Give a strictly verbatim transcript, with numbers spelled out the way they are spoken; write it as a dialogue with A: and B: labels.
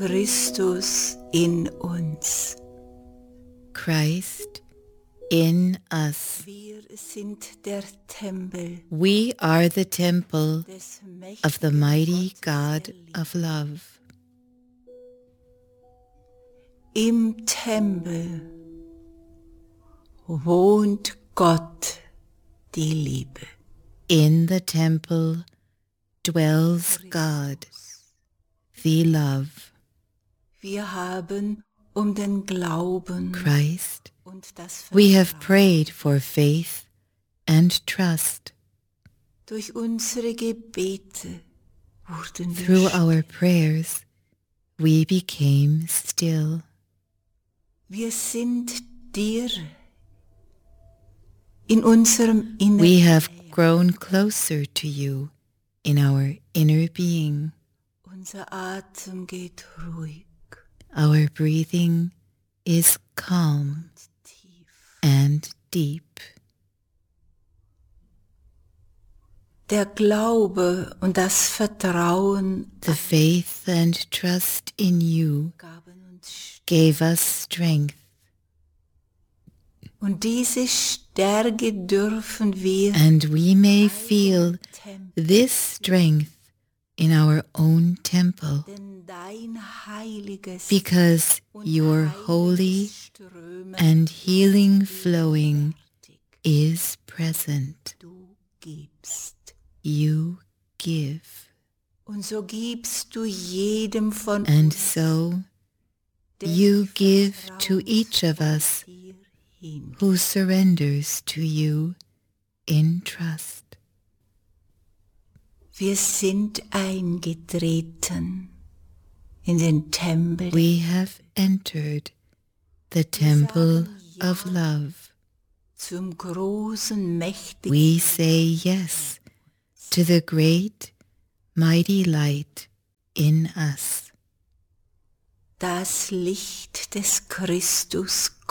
A: Christus in uns.
B: Christ in us.
A: Wir sind der Tempel
B: We are the temple
A: des
B: of the
A: mächtigen
B: mighty
A: Gottes
B: God
A: der Liebe.
B: of love.
A: Im Tempel wohnt Gott, die Liebe.
B: In the temple dwells God, the love.
A: Wir haben um den Glauben
B: Christ,
A: und das
B: we have
A: Vertrauen
B: prayed for faith and trust.
A: durch unsere Gebete wurden wir
B: Through
A: still.
B: our prayers, we became still.
A: Wir sind dir in unserem Inneren.
B: We have grown closer to you in our inner being.
A: Unser Atem geht ruhig
B: Our breathing is calm
A: und tief.
B: and deep.
A: Der Glaube und das Vertrauen
B: The faith and trust in you
A: gaben uns Stärke.
B: gave us strength,
A: Und diese Stärke dürfen wir
B: and we may feel
A: Tempel,
B: this strength in our own temple,
A: denn dein heiliges
B: because
A: und
B: your holy
A: heiliges Strömen
B: and healing flowing
A: gegenwärtig.
B: is present.
A: Du gibst.
B: You give,
A: Und so gibst du jedem von
B: and
A: uns,
B: so
A: der
B: you
A: sich
B: give to each of
A: vertrauensvoll
B: us
A: dir hingibt.
B: who surrenders to you in trust.
A: Wir sind eingetreten in den Tempel.
B: We have entered the temple of love.
A: Zum großen, mächtigen
B: We say yes to the great, mighty light in us.
A: das Licht des Christus